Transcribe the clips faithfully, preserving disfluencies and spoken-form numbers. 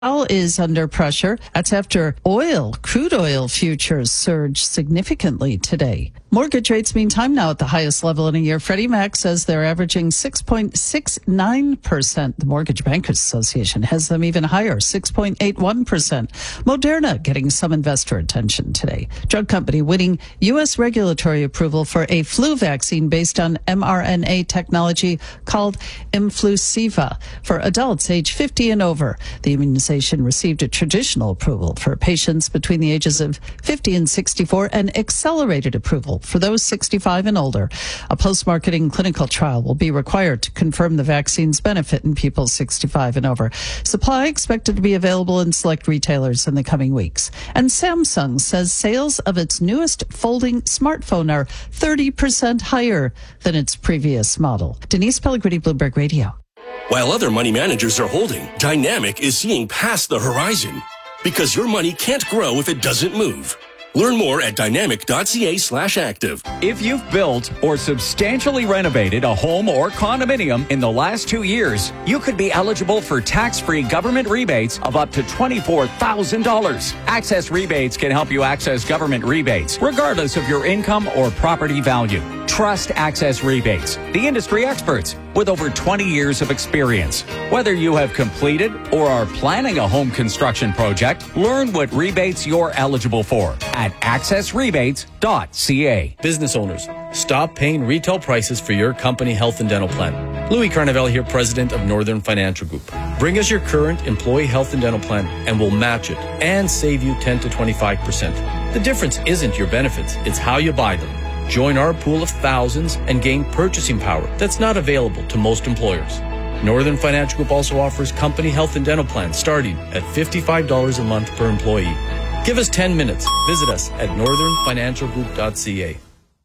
Oil is under pressure. That's after oil, crude oil futures surged significantly today. Mortgage rates, meantime, now at the highest level in a year. Freddie Mac says they're averaging six point six nine percent. The Mortgage Bankers Association has them even higher, six point eight one percent. Moderna getting some investor attention today. Drug company winning U S regulatory approval for a flu vaccine based on mRNA technology called Influsiva for adults age fifty and over. The immunization received a traditional approval for patients between the ages of fifty and sixty-four and accelerated approval for those sixty-five and older. A post-marketing clinical trial will be required to confirm the vaccine's benefit in people sixty-five and over. Supply expected to be available in select retailers in the coming weeks. And Samsung says sales of its newest folding smartphone are thirty percent higher than its previous model. Denise Pellegrini, Bloomberg Radio. While other money managers are holding, Dynamic is seeing past the horizon. Because your money can't grow if it doesn't move. Learn more at dynamic.ca slash active. If you've built or substantially renovated a home or condominium in the last two years, you could be eligible for tax-free government rebates of up to twenty-four thousand dollars. Access Rebates can help you access government rebates, regardless of your income or property value. Trust Access Rebates, the industry experts with over twenty years of experience. Whether you have completed or are planning a home construction project, learn what rebates you're eligible for at access rebates dot c a. Business owners, stop paying retail prices for your company health and dental plan. Louis Carnevale here, president of Northern Financial Group. Bring us your current employee health and dental plan and we'll match it and save you ten to twenty-five percent. The difference isn't your benefits, it's how you buy them. Join our pool of thousands and gain purchasing power that's not available to most employers. Northern Financial Group also offers company health and dental plans starting at fifty-five dollars a month per employee. Give us ten minutes. Visit us at northern financial group dot c a.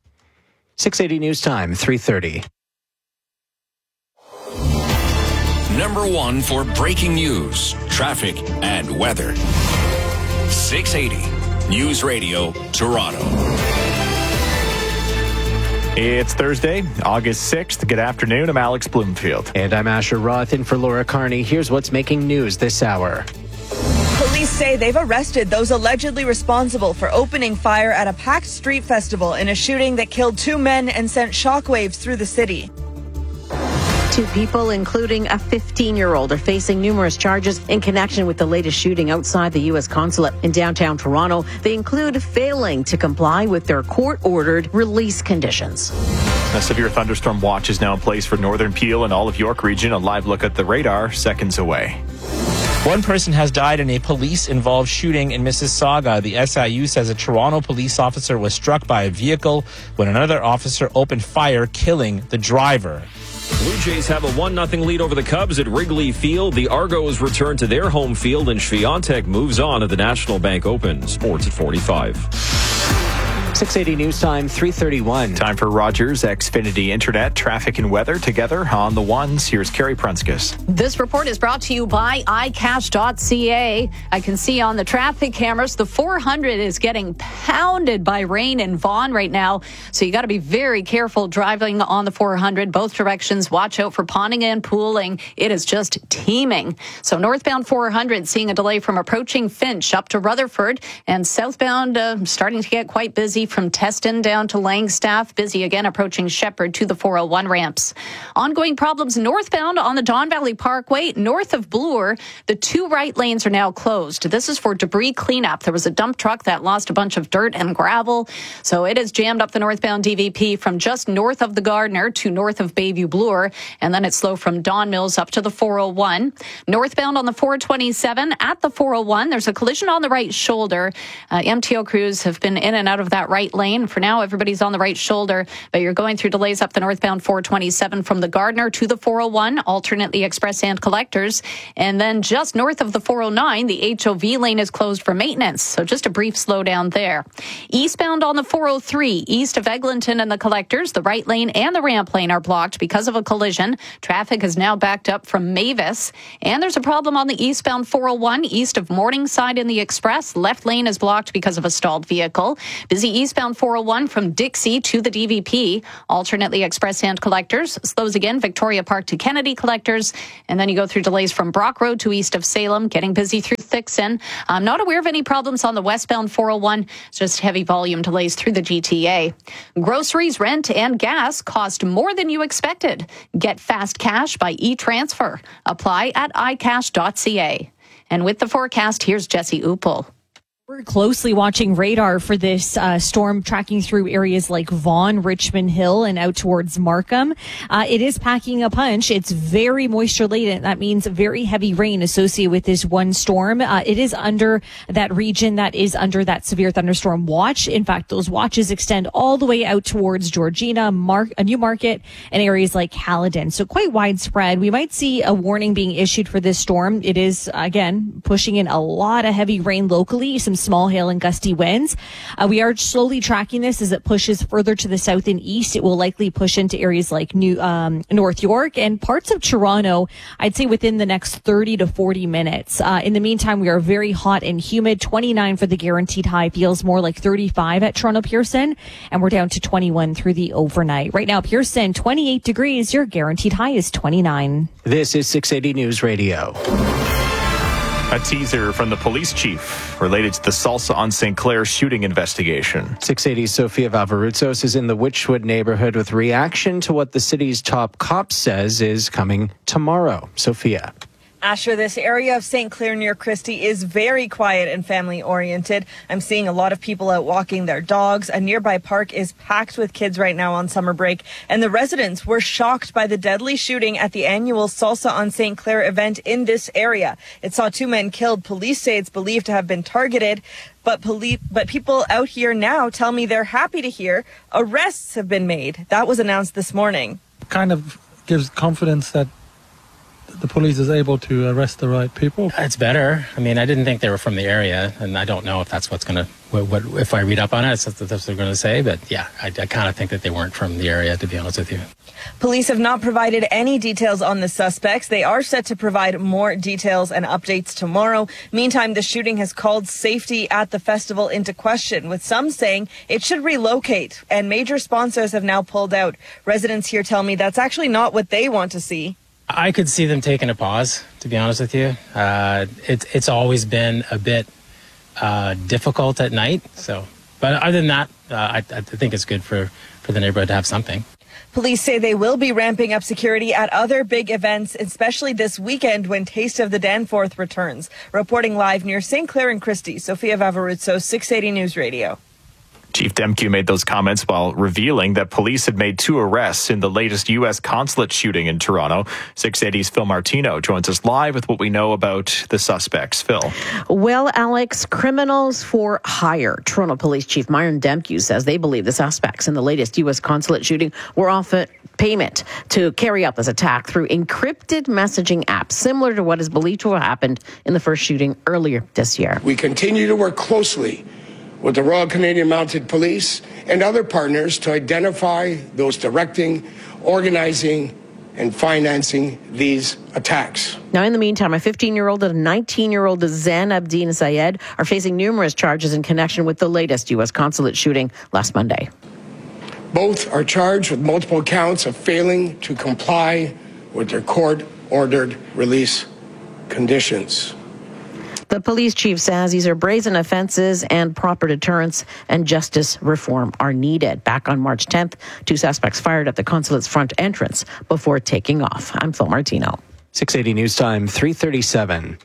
six eighty News Time, three thirty. Number one for breaking news, traffic, and weather. six eighty News Radio, Toronto. It's Thursday, August sixth. Good afternoon. I'm Alex Bloomfield. And I'm Asher Roth in for Laura Carney. Here's what's making news this hour. Police say they've arrested those allegedly responsible for opening fire at a packed street festival in a shooting that killed two men and sent shockwaves through the city. Two people, including a fifteen-year-old, are facing numerous charges in connection with the latest shooting outside the U S consulate in downtown Toronto. They include failing to comply with their court-ordered release conditions. A severe thunderstorm watch is now in place for northern Peel and all of York region. A live look at the radar seconds away. One person has died in a police-involved shooting in Mississauga. The S I U says a Toronto police officer was struck by a vehicle when another officer opened fire, killing the driver. Blue Jays have a one nothing lead over the Cubs at Wrigley Field. The Argos return to their home field, and Swiatek moves on at the National Bank Open. Sports at forty-five. six eighty News Time, three thirty-one. Time for Rogers Xfinity Internet, traffic and weather together on the ones. Here's Carrie Prunskis. This report is brought to you by i cash dot c a. I can see on the traffic cameras the four hundred is getting pounded by rain in Vaughan right now. So you got to be very careful driving on the four hundred. Both directions, watch out for ponding and pooling. It is just teeming. So northbound four hundred seeing a delay from approaching Finch up to Rutherford, and southbound uh, starting to get quite busy from Teston down to Langstaff. Busy again approaching Shepherd to the four oh one ramps. Ongoing problems northbound on the Don Valley Parkway north of Bloor. The two right lanes are now closed. This is for debris cleanup. There was a dump truck that lost a bunch of dirt and gravel, so it has jammed up the northbound D V P from just north of the Gardner to north of Bayview Bloor, and then it's slow from Don Mills up to the four oh one. Northbound on the four twenty-seven at the four oh one, there's a collision on the right shoulder. Uh, M T O crews have been in and out of that right lane. For now, everybody's on the right shoulder, but you're going through delays up the northbound four twenty-seven from the Gardner to the four oh one, alternately express and collectors. And then just north of the four oh nine, the H O V lane is closed for maintenance, so just a brief slowdown there. Eastbound on the four oh three, east of Eglinton and the collectors, the right lane and the ramp lane are blocked because of a collision. Traffic is now backed up from Mavis. And there's a problem on the eastbound four oh one, east of Morningside in the express. Left lane is blocked because of a stalled vehicle. Busy eastbound four oh one from Dixie to the D V P. Alternately express and collectors. Slows again, Victoria Park to Kennedy collectors. And then you go through delays from Brock Road to east of Salem, getting busy through Thixon. I'm not aware of any problems on the westbound four oh one. It's just heavy volume delays through the G T A. Groceries, rent, and gas cost more than you expected. Get fast cash by e-transfer. Apply at i cash dot c a. And with the forecast, here's Jesse Uppel. We're closely watching radar for this uh, storm tracking through areas like Vaughan, Richmond Hill, and out towards Markham. Uh, it is packing a punch. It's very moisture laden. That means very heavy rain associated with this one storm. Uh, it is under that region that is under that severe thunderstorm watch. In fact, those watches extend all the way out towards Georgina, Mar- a Newmarket, and areas like Caledon. So quite widespread. We might see a warning being issued for this storm. It is, again, pushing in a lot of heavy rain locally, some small hail and gusty winds. Uh, we are slowly tracking this as it pushes further to the south and east. It will likely push into areas like New um, North York and parts of Toronto, I'd say within the next thirty to forty minutes. Uh, in the meantime, we are very hot and humid. twenty-nine for the guaranteed high. Feels more like thirty-five at Toronto Pearson, and we're down to twenty-one through the overnight. Right now, Pearson, twenty-eight degrees. Your guaranteed high is twenty-nine. This is six eighty News Radio. A teaser from the police chief related to the Salsa on Saint Clair shooting investigation. six eighty Sofia Valvaroutsos is in the Witchwood neighborhood with reaction to what the city's top cop says is coming tomorrow. Sophia. Asher, this area of Saint Clair near Christie is very quiet and family-oriented. I'm seeing a lot of people out walking their dogs. A nearby park is packed with kids right now on summer break, and the residents were shocked by the deadly shooting at the annual Salsa on Saint Clair event in this area. It saw two men killed. Police say it's believed to have been targeted, but police, but people out here now tell me they're happy to hear arrests have been made. That was announced this morning. Kind of gives confidence that the police is able to arrest the right people. It's better. I mean, I didn't think they were from the area, and I don't know if that's what's going to, what, what, if I read up on it, that's what they're going to say. But yeah, I, I kind of think that they weren't from the area, to be honest with you. Police have not provided any details on the suspects. They are set to provide more details and updates tomorrow. Meantime, the shooting has called safety at the festival into question, with some saying it should relocate, and major sponsors have now pulled out. Residents here tell me that's actually not what they want to see. I could see them taking a pause, to be honest with you. Uh, it's it's always been a bit uh, difficult at night. So, but other than that, uh, I, I think it's good for, for the neighborhood to have something. Police say they will be ramping up security at other big events, especially this weekend when Taste of the Danforth returns. Reporting live near Saint Clair and Christie, Sofia Valvaroutsos, six eighty News Radio. Chief Demke made those comments while revealing that police had made two arrests in the latest U S consulate shooting in Toronto. six eighty's Phil Martino joins us live with what we know about the suspects. Phil. Well, Alex, criminals for hire. Toronto Police Chief Myron Demke says they believe the suspects in the latest U S consulate shooting were offered payment to carry out this attack through encrypted messaging apps, similar to what is believed to have happened in the first shooting earlier this year. We continue to work closely with the Royal Canadian Mounted Police and other partners to identify those directing, organizing, and financing these attacks. Now, in the meantime, a fifteen-year-old and a nineteen-year-old Zain Abdin Sayed are facing numerous charges in connection with the latest U S consulate shooting last Monday. Both are charged with multiple counts of failing to comply with their court-ordered release conditions. The police chief says these are brazen offenses and proper deterrence and justice reform are needed. Back on March tenth, two suspects fired at the consulate's front entrance before taking off. I'm Phil Martino. six eighty News Time, three thirty-seven.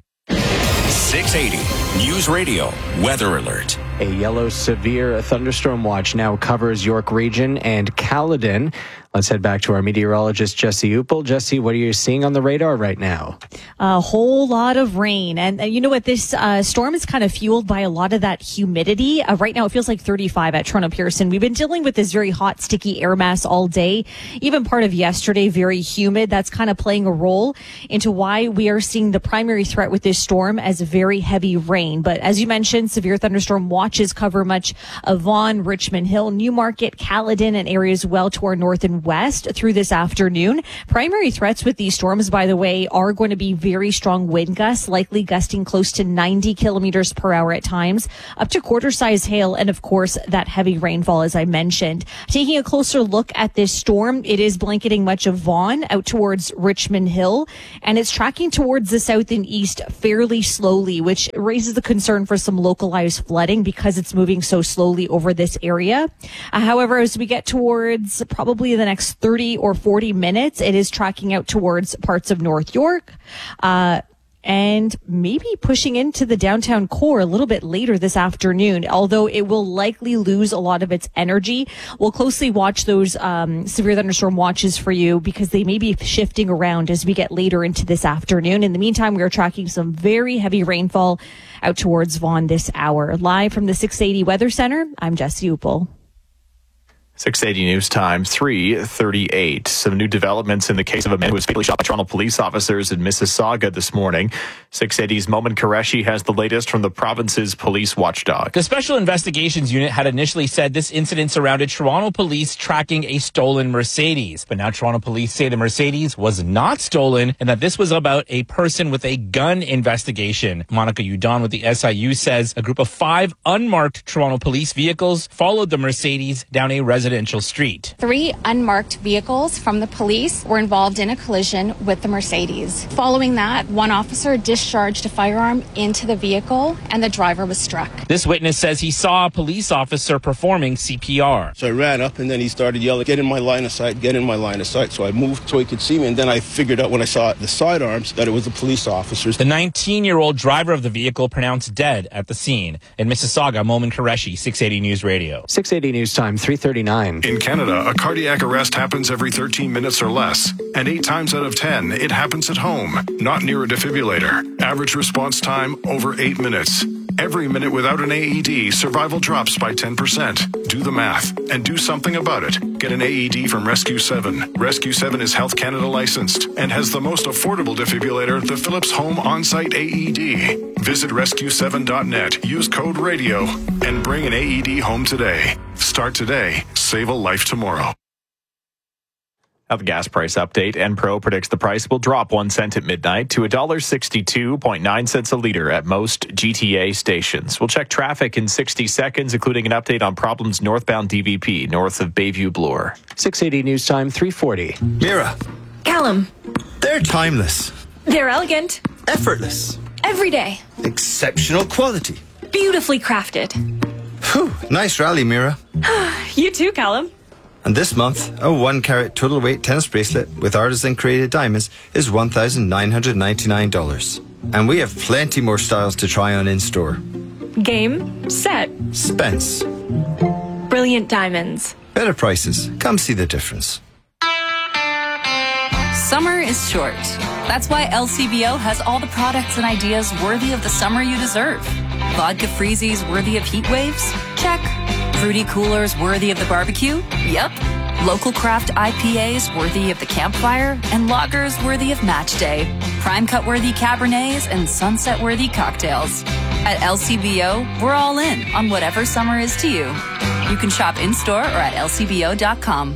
six eighty News Radio Weather Alert. A yellow severe thunderstorm watch now covers York Region and Caledon. Let's head back to our meteorologist, Jesse Uppel. Jesse, what are you seeing on the radar right now? A whole lot of rain. And uh, you know what? This uh, storm is kind of fueled by a lot of that humidity. Uh, right now, it feels like thirty-five at Toronto Pearson. We've been dealing with this very hot, sticky air mass all day. Even part of yesterday, very humid. That's kind of playing a role into why we are seeing the primary threat with this storm as very heavy rain. But as you mentioned, severe thunderstorm watches cover much of Vaughan, Richmond Hill, Newmarket, Caledon, and areas well to our north and and west through this afternoon. Primary threats with these storms, by the way, are going to be very strong wind gusts, likely gusting close to ninety kilometers per hour at times, up to quarter-size hail, and of course, that heavy rainfall, as I mentioned. Taking a closer look at this storm, it is blanketing much of Vaughan out towards Richmond Hill, and it's tracking towards the south and east fairly slowly, which raises the concern for some localized flooding because it's moving so slowly over this area. Uh, however, as we get towards probably the next thirty or forty minutes, it is tracking out towards parts of North York, uh, and maybe pushing into the downtown core a little bit later this afternoon, although it will likely lose a lot of its energy. We'll closely watch those um, severe thunderstorm watches for you because they may be shifting around as we get later into this afternoon. In the meantime, we are tracking some very heavy rainfall out towards Vaughan this hour. Live from the six eighty Weather Center, I'm Jessie Upel. six eighty News Time, three thirty-eight. Some new developments in the case of a man who was fatally shot by Toronto police officers in Mississauga this morning. six eighty's Momin Qureshi has the latest from the province's police watchdog. The Special Investigations Unit had initially said this incident surrounded Toronto police tracking a stolen Mercedes. But now Toronto police say the Mercedes was not stolen and that this was about a person with a gun investigation. Monica Udon with the S I U says a group of five unmarked Toronto police vehicles followed the Mercedes down a residential street. Three unmarked vehicles from the police were involved in a collision with the Mercedes. Following that, one officer discharged a firearm into the vehicle and the driver was struck. This witness says he saw a police officer performing C P R. So I ran up and then he started yelling, "Get in my line of sight, get in my line of sight." So I moved so he could see me, and then I figured out when I saw the sidearms that it was the police officers. The nineteen-year-old driver of the vehicle pronounced dead at the scene. In Mississauga, Momin Qureshi, six eighty News Radio. six eighty News Time, three thirty-nine. In Canada, a cardiac arrest happens every thirteen minutes or less, and eight times out of ten, it happens at home, not near a defibrillator. Average response time, over eight minutes. Every minute without an A E D, survival drops by ten percent. Do the math and do something about it. Get an A E D from Rescue seven. Rescue seven is Health Canada licensed and has the most affordable defibrillator, the Philips Home On-Site A E D. Visit rescue seven dot net, use code RADIO, and bring an A E D home today. Start today, save a life tomorrow. Now the gas price update. Enpro predicts the price will drop one cent at midnight to one dollar sixty-two point nine cents a litre at most G T A stations. We'll check traffic in sixty seconds, including an update on problems northbound D V P north of Bayview Bloor. six eighty News Time, three forty. Mira. Callum. They're timeless. They're elegant. Effortless. Everyday. Exceptional quality. Beautifully crafted. Whew, nice rally, Mira. You too, Callum. And this month, a one carat total weight tennis bracelet with artisan created diamonds is one thousand nine hundred ninety-nine dollars. And we have plenty more styles to try on in store. Game, set, Spence. brilliant diamonds. Better prices. Come see the difference. Summer is short. That's why L C B O has all the products and ideas worthy of the summer you deserve. Vodka freezies worthy of heat waves? Check. Fruity coolers worthy of the barbecue? Yep. Local craft I P As worthy of the campfire? And lagers worthy of match day. Prime cut worthy Cabernets and sunset worthy cocktails. At L C B O, we're all in on whatever summer is to you. You can shop in-store or at L C B O dot com.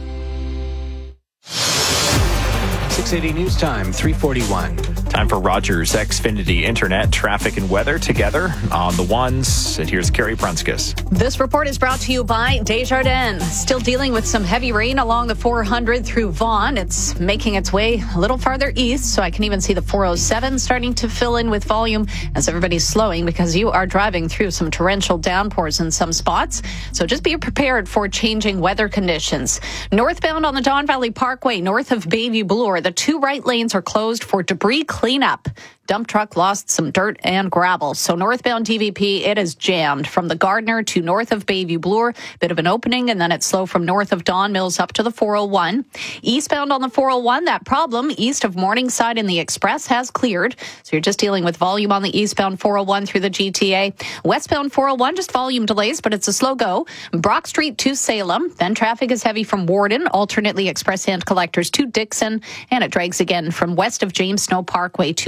six eighty News Time, three forty-one. Time for Rogers Xfinity Internet, traffic and weather together on the ones. And here's Carrie Prunskis. This report is brought to you by Desjardins. Still dealing with some heavy rain along the four hundred through Vaughan. It's making its way a little farther east, so I can even see the four oh seven starting to fill in with volume as everybody's slowing because you are driving through some torrential downpours in some spots. So just be prepared for changing weather conditions. Northbound on the Don Valley Parkway, north of Bayview Bloor, the two right lanes are closed for debris cleanup. Dump truck lost some dirt and gravel. So northbound D V P, it is jammed from the Gardner to north of Bayview Bloor. Bit of an opening, and then it's slow from north of Don Mills up to the four oh one. Eastbound on the four oh one, that problem east of Morningside in the Express has cleared. So you're just dealing with volume on the eastbound four oh one through the G T A. Westbound four oh one, just volume delays, but it's a slow go. Brock Street to Salem. Then traffic is heavy from Warden, alternately express hand collectors to Dixon. And it drags again from west of James Snow Parkway to Guelph.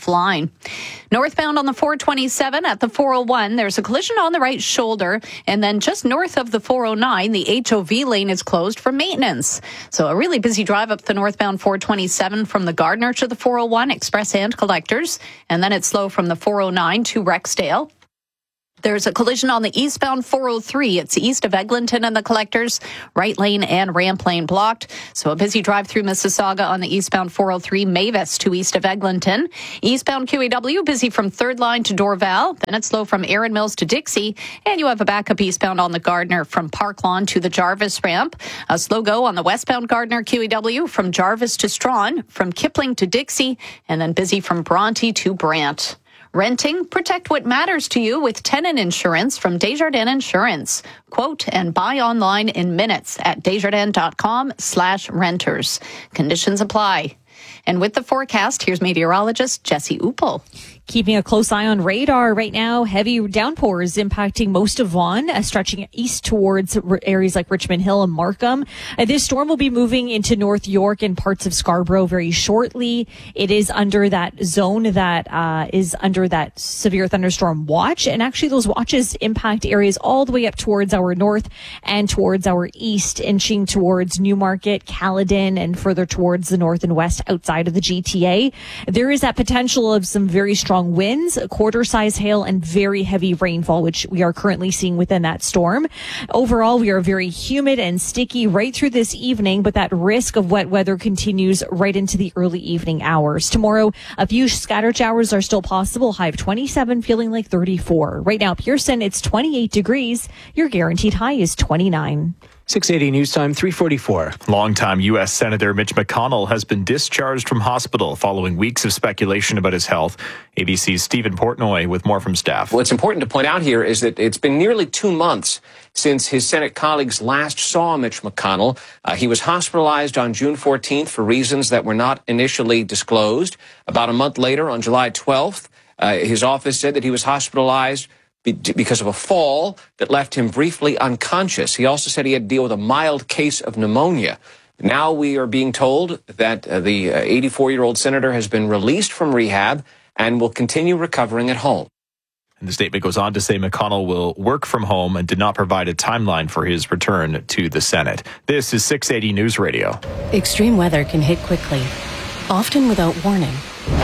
offline. Northbound on the four twenty-seven at the four oh one, there's a collision on the right shoulder. And then just north of the four oh nine, the H O V lane is closed for maintenance. So a really busy drive up the northbound four twenty-seven from the Gardner to the four oh one, express and collectors. And then it's slow from the four oh nine to Rexdale. There's a collision on the eastbound four oh three. It's east of Eglinton and the collectors. Right lane and ramp lane blocked. So a busy drive through Mississauga on the eastbound four oh three, Mavis to east of Eglinton. Eastbound Q A W, busy from third line to Dorval. Then it's slow from Erin Mills to Dixie. And you have a backup eastbound on the Gardner from Park Lawn to the Jarvis ramp. A slow go on the westbound Gardner Q A W from Jarvis to Strawn, from Kipling to Dixie, and then busy from Bronte to Brant. Renting, protect what matters to you with tenant insurance from Desjardins Insurance. Quote and buy online in minutes at desjardins.com slash renters. Conditions apply. And with the forecast, here's meteorologist Jesse Uppel. Keeping a close eye on radar right now, heavy downpours impacting most of Vaughan, uh, stretching east towards r- areas like Richmond Hill and Markham. Uh, this storm will be moving into North York and parts of Scarborough very shortly. It is under that zone that uh, is under that severe thunderstorm watch. And actually those watches impact areas all the way up towards our north and towards our east, inching towards Newmarket, Caledon, and further towards the north and west outside of the G T A. There is that potential of some very strong winds, quarter-size hail, and very heavy rainfall, which we are currently seeing within that storm. Overall, we are very humid and sticky right through this evening, but that risk of wet weather continues right into the early evening hours. Tomorrow, a few scattered showers are still possible. High of twenty-seven, feeling like thirty-four. Right now, Pearson, it's twenty-eight degrees. Your guaranteed high is twenty-nine. six eighty News Time, three forty-four. Longtime U S Senator Mitch McConnell has been discharged from hospital following weeks of speculation about his health. A B C's Stephen Portnoy with more from staff. What's important to point out here is that it's been nearly two months since his Senate colleagues last saw Mitch McConnell. Uh, he was hospitalized on June fourteenth for reasons that were not initially disclosed. About a month later, on July twelfth, uh, his office said that he was hospitalized because of a fall that left him briefly unconscious. He also said he had to deal with a mild case of pneumonia. Now we are being told that uh, the eighty-four-year-old senator has been released from rehab and will continue recovering at home. And the statement goes on to say McConnell will work from home and did not provide a timeline for his return to the Senate. This is six eighty News Radio. Extreme weather can hit quickly, often without warning.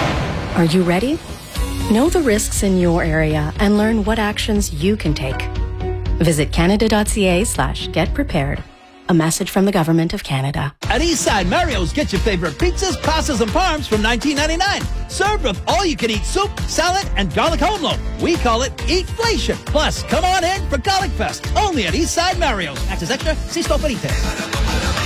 Are you ready? Know the risks in your area and learn what actions you can take. Visit canada.ca slash get prepared. A message from the Government of Canada. At Eastside Mario's, get your favorite pizzas, pastas, and parms from nineteen ninety-nine. Served with all-you-can-eat soup, salad, and garlic home loaf. We call it Eatflation. Plus, come on in for Garlic Fest. Only at Eastside Mario's. Access extra, see store for details.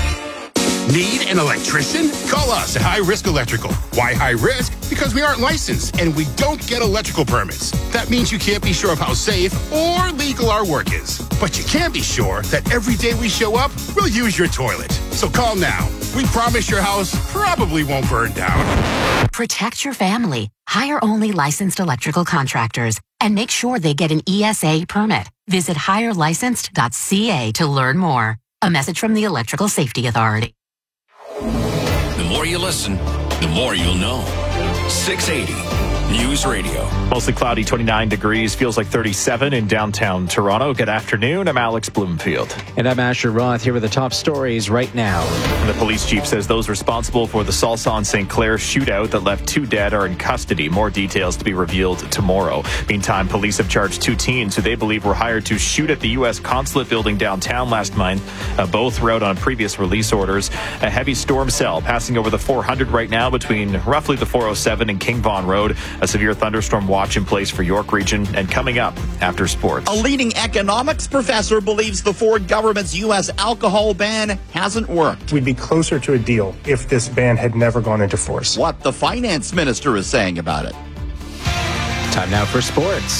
Need an electrician? Call us at High Risk Electrical. Why high risk? Because we aren't licensed and we don't get electrical permits. That means you can't be sure of how safe or legal our work is. But you can be sure that every day we show up, we'll use your toilet. So call now. We promise your house probably won't burn down. Protect your family. Hire only licensed electrical contractors and make sure they get an E S A permit. Visit hire licensed dot c a to learn more. A message from the Electrical Safety Authority. The more you listen, the more you'll know. six eighty News Radio. Mostly cloudy, twenty-nine degrees. Feels like thirty-seven in downtown Toronto. Good afternoon. I'm Alex Bloomfield. And I'm Asher Roth. Here with the top stories right now. The police chief says those responsible for the Salsa Saint Clair shootout that left two dead are in custody. More details to be revealed tomorrow. Meantime, police have charged two teens who they believe were hired to shoot at the U S consulate building downtown last month. Uh, both were out on previous release orders. A heavy storm cell passing over the four hundred right now between roughly the four oh seven and King Vaughan Road. A severe thunderstorm watch in place for York Region, and coming up after sports. A leading economics professor believes the Ford government's U S alcohol ban hasn't worked. We'd be closer to a deal if this ban had never gone into force. What the finance minister is saying about it. Time now for sports.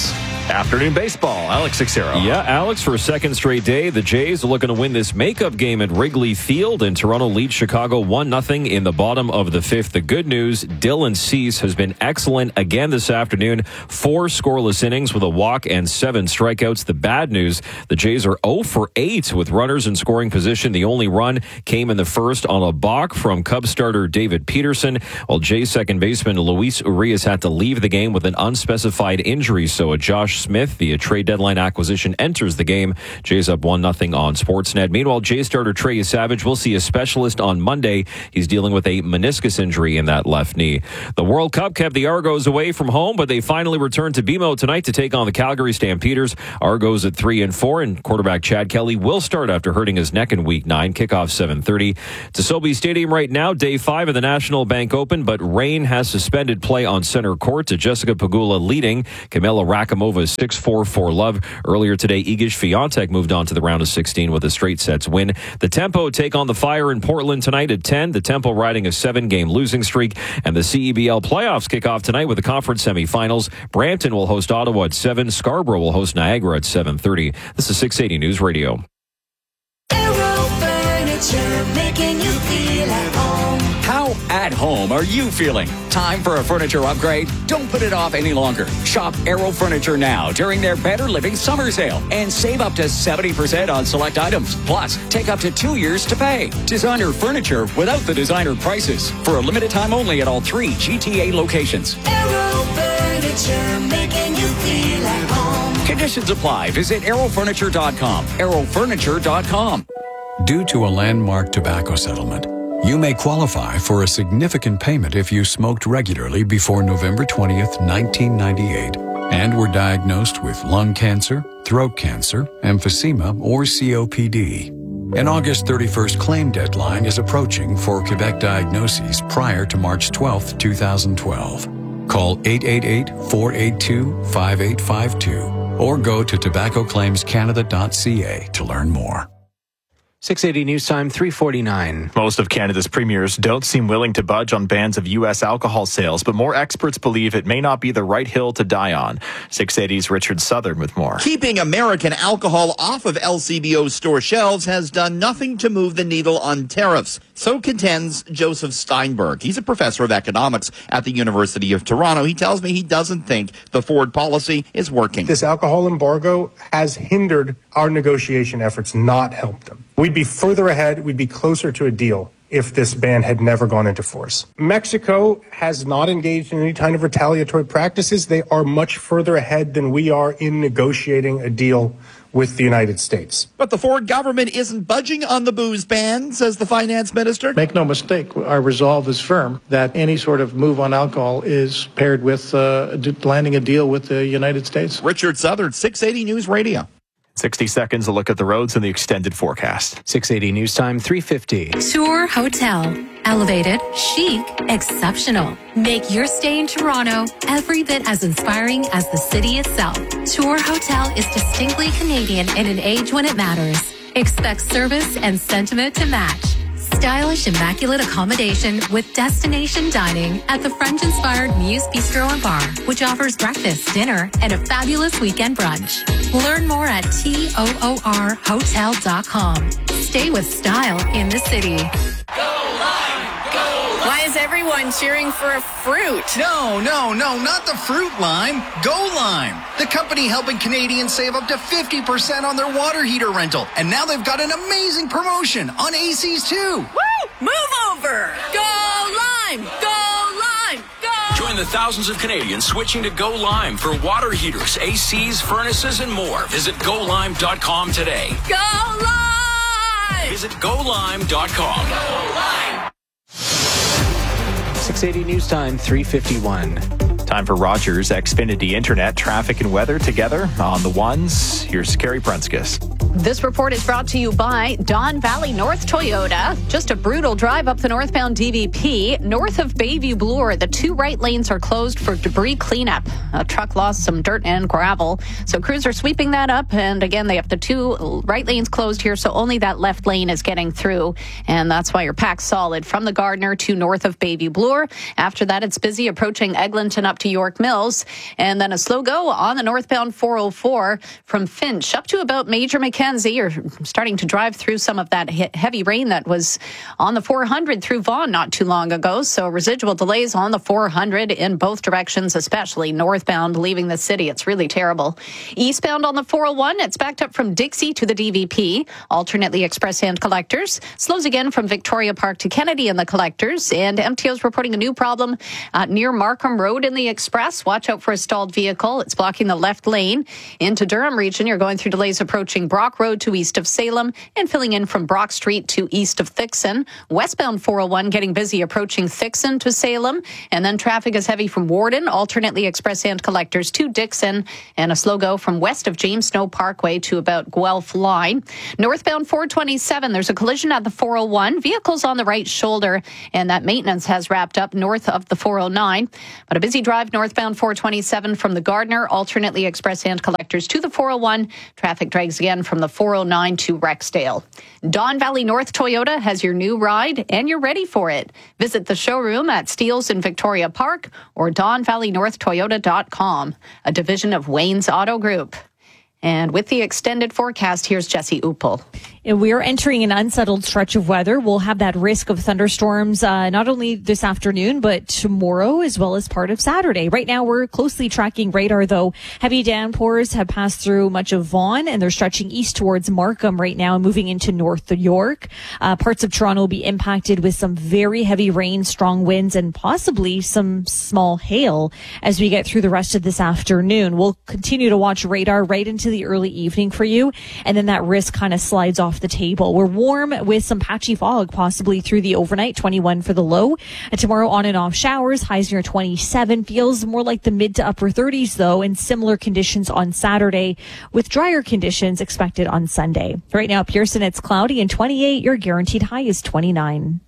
Afternoon baseball, Alex Sixero. Yeah, Alex, for a second straight day, the Jays are looking to win this makeup game at Wrigley Field, and Toronto leads Chicago one nothing in the bottom of the fifth. The good news, Dylan Cease has been excellent again this afternoon. Four scoreless innings with a walk and seven strikeouts. The bad news, the Jays are oh for eight with runners in scoring position. The only run came in the first on a balk from Cubs starter David Peterson, while Jays second baseman Luis Urias had to leave the game with an unspecified injury. So a Josh Smith, the trade deadline acquisition, enters the game. Jays up one nothing on Sportsnet. Meanwhile, Jays starter Trey Savage will see a specialist on Monday. He's dealing with a meniscus injury in that left knee. The World Cup kept the Argos away from home, but they finally returned to B M O tonight to take on the Calgary Stampeders. Argos at three and four, and quarterback Chad Kelly will start after hurting his neck in week nine. Kickoff seven thirty. To Sobe Stadium right now, day five of the National Bank Open, but rain has suspended play on center court to Jessica Pegula leading. Kamila Rakhimova six four for love. Earlier today, Iga Swiatek moved on to the round of sixteen with a straight sets win. The Tempo take on the Fire in Portland tonight at ten. The Tempo riding a seven-game losing streak. And the C E B L playoffs kick off tonight with the conference semifinals. Brampton will host Ottawa at seven. Scarborough will host Niagara at seven thirty. This is six eighty News Radio. Aero Furniture, making you feel at home. How at home are you feeling? Time for a furniture upgrade? Don't put it off any longer. Shop Aero Furniture now during their Better Living Summer Sale and save up to seventy percent on select items. Plus, take up to two years to pay. Designer furniture without the designer prices. For a limited time only at all three G T A locations. Aero Furniture, making you feel at home. Conditions apply. Visit aero furniture dot com. aero furniture dot com. Due to a landmark tobacco settlement, you may qualify for a significant payment if you smoked regularly before November twentieth, nineteen ninety-eight, and were diagnosed with lung cancer, throat cancer, emphysema, or C O P D. An August thirty-first claim deadline is approaching for Quebec diagnoses prior to March twelfth, twenty twelve. Call eight eight eight, four eight two, five eight five two or go to tobacco claims canada dot c a to learn more. six eighty News Time, three forty-nine. Most of Canada's premiers don't seem willing to budge on bans of U S alcohol sales, but more experts believe it may not be the right hill to die on. six eighty's Richard Southern with more. Keeping American alcohol off of L C B O's store shelves has done nothing to move the needle on tariffs. So contends Joseph Steinberg. He's a professor of economics at the University of Toronto. He tells me he doesn't think the Ford policy is working. This alcohol embargo has hindered our negotiation efforts, not helped them. We'd be further ahead, we'd be closer to a deal if this ban had never gone into force. Mexico has not engaged in any kind of retaliatory practices. They are much further ahead than we are in negotiating a deal with the United States. But the Ford government isn't budging on the booze ban, says the finance minister. Make no mistake, our resolve is firm that any sort of move on alcohol is paired with uh, landing a deal with the United States. Richard Southern, six eighty News Radio. sixty seconds, a look at the roads and the extended forecast. six eighty News Time, three fifty. Tour Hotel. Elevated, chic, exceptional. Make your stay in Toronto every bit as inspiring as the city itself. Tour Hotel is distinctly Canadian in an age when it matters. Expect service and sentiment to match. Stylish, immaculate accommodation with destination dining at the French-inspired Muse Bistro and Bar, which offers breakfast, dinner, and a fabulous weekend brunch. Learn more at toor hotel dot com. Stay with style in the city. Why is everyone cheering for a fruit? No, no, no, not the fruit lime. Go Lime, the company helping Canadians save up to fifty percent on their water heater rental. And now they've got an amazing promotion on A Cs too. Woo! Move over! Go Lime! Go Lime! Go! Join the thousands of Canadians switching to Go Lime for water heaters, A Cs, furnaces, and more. Visit go lime dot com today. Go Lime! Visit go lime dot com. Go Lime! six eighty News Time, three fifty-one. Time for Rogers Xfinity Internet, traffic and weather together on the ones. Here's Carrie Prunskis. This report is brought to you by Don Valley North Toyota. Just a brutal drive up the northbound D V P. North of Bayview Bloor, the two right lanes are closed for debris cleanup. A truck lost some dirt and gravel. So crews are sweeping that up. And again, they have the two right lanes closed here. So only that left lane is getting through. And that's why you're packed solid from the Gardner to north of Bayview Bloor. After that, it's busy approaching Eglinton up up to York Mills. And then a slow go on the northbound four oh four from Finch up to about Major Mackenzie. You're starting to drive through some of that he- heavy rain that was on the four hundred through Vaughan not too long ago. So residual delays on the four hundred in both directions, especially northbound leaving the city. It's really terrible. Eastbound on the four oh one, it's backed up from Dixie to the D V P, alternately express and collectors. Slows again from Victoria Park to Kennedy in the collectors. And M T O's reporting a new problem uh, near Markham Road in the express. Watch out for a stalled vehicle. It's blocking the left lane. Into Durham region, you're going through delays approaching Brock Road to east of Salem and filling in from Brock Street to east of Thixon. Westbound four oh one getting busy approaching Thixon to Salem. And then traffic is heavy from Warden, alternately express and collectors to Dixon. And a slow go from west of James Snow Parkway to about Guelph Line. Northbound four twenty-seven, there's a collision at the four oh one. Vehicles on the right shoulder, and that maintenance has wrapped up north of the four oh nine. But a busy drive northbound four twenty-seven from the Gardner, alternately express and collectors to the four oh one. Traffic drags again from the four oh nine to Rexdale. Don Valley North Toyota has your new ride, and you're ready for it. Visit the showroom at Steeles in Victoria Park or don valley north toyota dot com, a division of Wayne's Auto Group. And with the extended forecast, here's Jesse Upel. We're entering an unsettled stretch of weather. We'll have that risk of thunderstorms uh, not only this afternoon, but tomorrow as well as part of Saturday. Right now, we're closely tracking radar, though. Heavy downpours have passed through much of Vaughan, and they're stretching east towards Markham right now, moving into North York. Uh, parts of Toronto will be impacted with some very heavy rain, strong winds, and possibly some small hail as we get through the rest of this afternoon. We'll continue to watch radar right into the early evening for you, and then that risk kind of slides off the table. We're warm with some patchy fog possibly through the overnight, twenty-one for the low. And tomorrow on and off showers, highs near twenty-seven. Feels more like the mid to upper thirties though, and similar conditions on Saturday with drier conditions expected on Sunday. Right now, Pearson, it's cloudy and twenty-eight. Your guaranteed high is twenty-nine.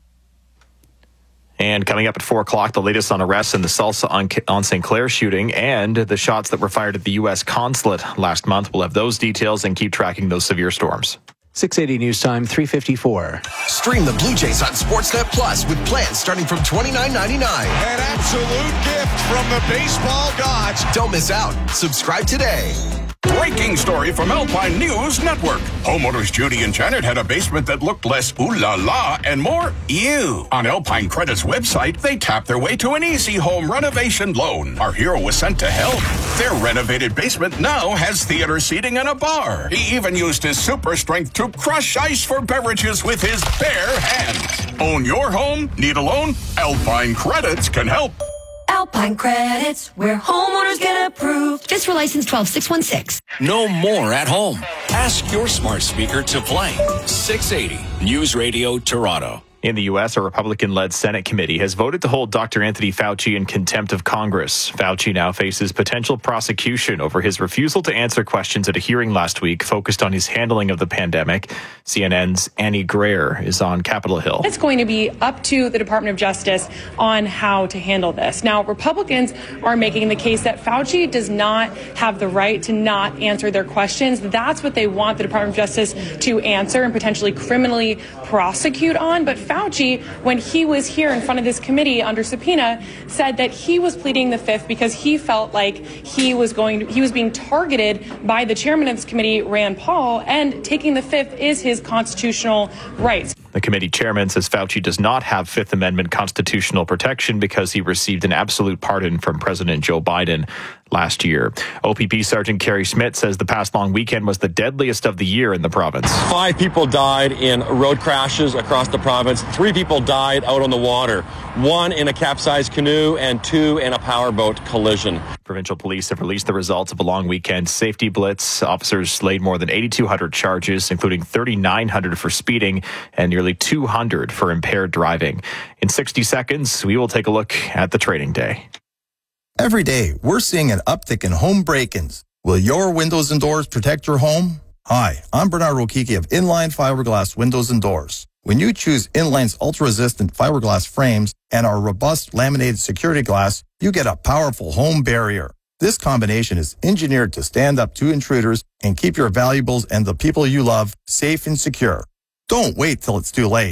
And coming up at four o'clock, the latest on arrests in the Salsa on, on Saint Clair shooting and the shots that were fired at the U S consulate last month. We'll have those details and keep tracking those severe storms. six eighty News Time, three fifty-four. Stream the Blue Jays on Sportsnet Plus with plans starting from twenty-nine ninety-nine. An absolute gift from the baseball gods. Don't miss out. Subscribe today. Breaking story from Alpine News Network. Homeowners Judy and Janet had a basement that looked less ooh la la and more ew. On Alpine Credit's website, they tapped their way to an easy home renovation loan. Our hero was sent to help. Their renovated basement now has theater seating and a bar. He even used his super strength to crush ice for beverages with his bare hands. Own your home? Need a loan? Alpine Credits can help. Alpine Credits, where homeowners get approved. Just for license twelve six one six. No more at home. Ask your smart speaker to play six eighty News Radio Toronto. In the U S, a Republican-led Senate committee has voted to hold Doctor Anthony Fauci in contempt of Congress. Fauci now faces potential prosecution over his refusal to answer questions at a hearing last week focused on his handling of the pandemic. C N N's Annie Grayer is on Capitol Hill. It's going to be up to the Department of Justice on how to handle this. Now, Republicans are making the case that Fauci does not have the right to not answer their questions. That's what they want the Department of Justice to answer and potentially criminally prosecute on. But Fauci, when he was here in front of this committee under subpoena, said that he was pleading the fifth because he felt like he was going to, he was being targeted by the chairman of this committee, Rand Paul, and taking the fifth is his constitutional rights. The committee chairman says Fauci does not have Fifth Amendment constitutional protection because he received an absolute pardon from President Joe Biden last year. O P P Sergeant Kerry Schmidt says the past long weekend was the deadliest of the year in the province. Five people died in road crashes across the province. Three people died out on the water. One in a capsized canoe and two in a powerboat collision. Provincial police have released the results of a long weekend safety blitz. Officers laid more than eighty-two hundred charges, including thirty-nine hundred for speeding and nearly two hundred for impaired driving. In sixty seconds, we will take a look at the trading day. Every day, we're seeing an uptick in home break-ins. Will your windows and doors protect your home? Hi, I'm Bernard Rokiki of Inline Fiberglass Windows and Doors. When you choose Inline's ultra-resistant fiberglass frames and our robust laminated security glass, you get a powerful home barrier. This combination is engineered to stand up to intruders and keep your valuables and the people you love safe and secure. Don't wait till it's too late.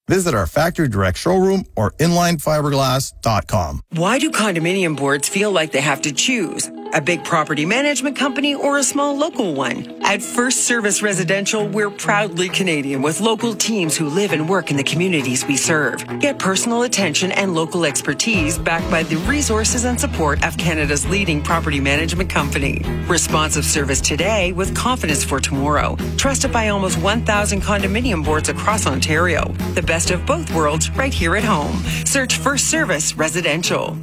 Visit our factory direct showroom or inline fiberglass dot com. Why do condominium boards feel like they have to choose? A big property management company or a small local one? At First Service Residential, we're proudly Canadian with local teams who live and work in the communities we serve. Get personal attention and local expertise backed by the resources and support of Canada's leading property management company. Responsive service today with confidence for tomorrow. Trusted by almost one thousand condominium boards across Ontario. The best of both worlds right here at home. Search First Service Residential.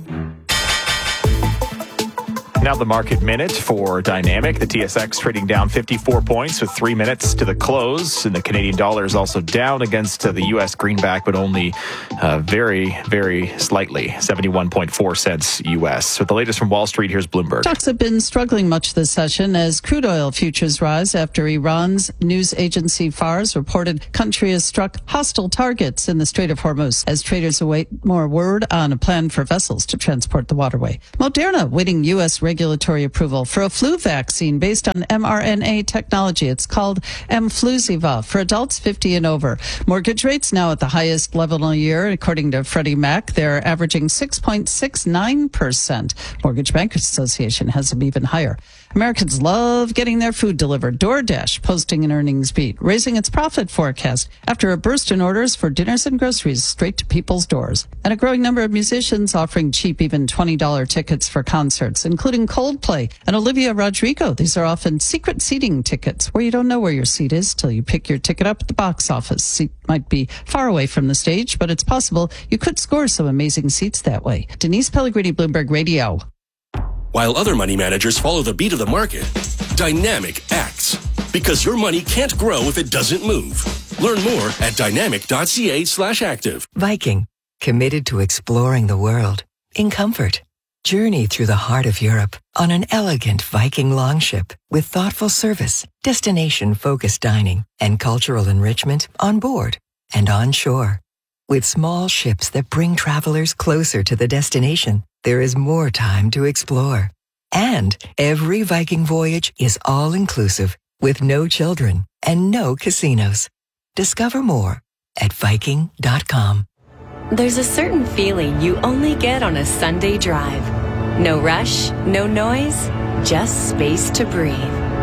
Now the market minute for Dynamic. The T S X trading down fifty-four points with three minutes to the close. And the Canadian dollar is also down against uh, the U S greenback, but only uh, very, very slightly, seventy-one point four cents U S. With the latest from Wall Street, here's Bloomberg. Stocks have been struggling much this session as crude oil futures rise after Iran's news agency Fars reported country has struck hostile targets in the Strait of Hormuz as traders await more word on a plan for vessels to transport the waterway. Moderna waiting U S regulatory approval for a flu vaccine based on mRNA technology. It's called Mfluziva for adults fifty and over. Mortgage rates now at the highest level in a year. According to Freddie Mac, they're averaging six point six nine percent. Mortgage Bankers Association has them even higher. Americans love getting their food delivered. DoorDash posting an earnings beat, raising its profit forecast after a burst in orders for dinners and groceries straight to people's doors. And a growing number of musicians offering cheap, even twenty dollars tickets for concerts, including Coldplay and Olivia Rodrigo. These are often secret seating tickets where you don't know where your seat is till you pick your ticket up at the box office. Seat might be far away from the stage, but it's possible you could score some amazing seats that way. Denise Pellegrini, Bloomberg Radio. While other money managers follow the beat of the market, Dynamic acts. Because your money can't grow if it doesn't move. Learn more at dynamic.ca slash active. Viking, committed to exploring the world in comfort. Journey through the heart of Europe on an elegant Viking longship with thoughtful service, destination-focused dining, and cultural enrichment on board and on shore. With small ships that bring travelers closer to the destination, there is more time to explore. And every Viking voyage is all-inclusive with no children and no casinos. Discover more at Viking dot com. There's a certain feeling you only get on a Sunday drive. No rush, no noise, just space to breathe.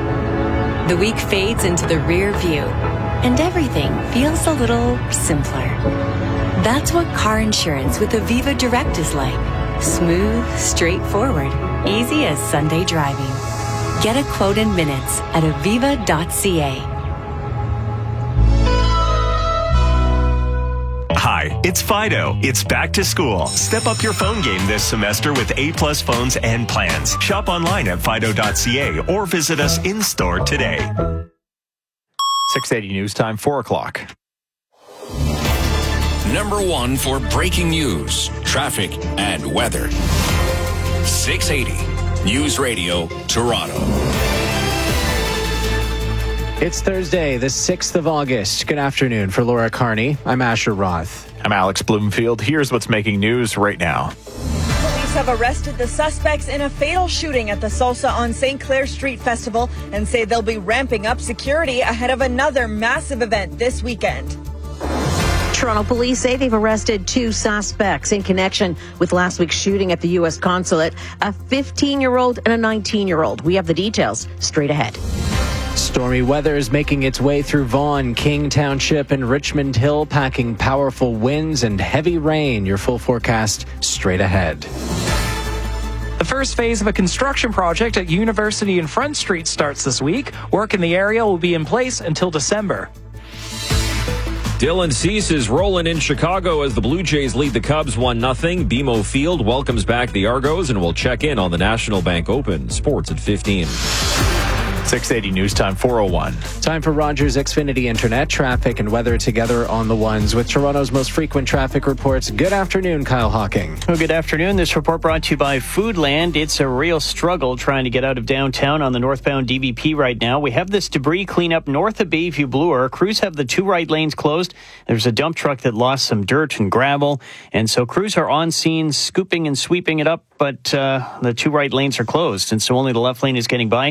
The week fades into the rear view, and everything feels a little simpler. That's what car insurance with Aviva Direct is like. Smooth, straightforward, easy as Sunday driving. Get a quote in minutes at aviva dot c a. Hi, it's Fido. It's back to school. Step up your phone game this semester with A-plus phones and plans. Shop online at fido dot c a or visit us in-store today. six eighty News Time, four o'clock. Number one for breaking news, traffic, and weather. six eighty News Radio, Toronto. It's Thursday, the sixth of August. Good afternoon. For Laura Carney, I'm Asher Roth. I'm Alex Bloomfield. Here's what's making news right now. Police have arrested the suspects in a fatal shooting at the Salsa on Saint Clair Street Festival and say they'll be ramping up security ahead of another massive event this weekend. Toronto police say they've arrested two suspects in connection with last week's shooting at the U S consulate, a fifteen-year-old and a nineteen-year-old. We have the details straight ahead. Stormy weather is making its way through Vaughan, King Township, and Richmond Hill, packing powerful winds and heavy rain. Your full forecast straight ahead. The first phase of a construction project at University and Front Street starts this week. Work in the area will be in place until December. Dylan Cease is rolling in Chicago as the Blue Jays lead the Cubs one nothing. B M O Field welcomes back the Argos, and we'll check in on the National Bank Open. Sports at fifteen. six eighty News Time, four oh one. Time for Rogers Xfinity Internet. Traffic and weather together on the ones with Toronto's most frequent traffic reports. Good afternoon, Kyle Hawking. Well, good afternoon. This report brought to you by Foodland. It's a real struggle trying to get out of downtown on the northbound D V P right now. We have this debris cleanup north of Bayview Bloor. Crews have the two right lanes closed. There's a dump truck that lost some dirt and gravel, and so crews are on scene scooping and sweeping it up, but uh, the two right lanes are closed, and so only the left lane is getting by.